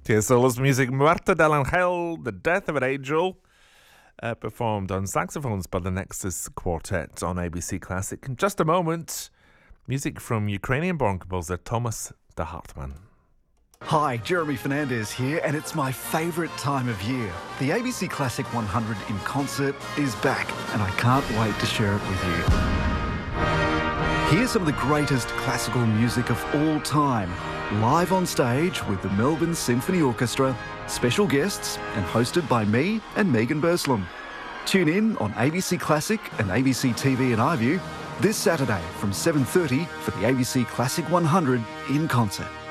TSO's music Muerte del Angel, The Death of an Angel, performed on saxophones by the Nexus Quartet on ABC Classic. In just a moment, music from Ukrainian-born composer Thomas de Hartmann. Hi, Jeremy Fernandez here, and it's my favourite time of year. The ABC Classic 100 in concert is back, and I can't wait to share it with you. Here's some of the greatest classical music of all time, live on stage with the Melbourne Symphony Orchestra, special guests, and hosted by me and Megan Burslem. Tune in on ABC Classic and ABC TV and iView this Saturday from 7:30 for the ABC Classic 100 in concert.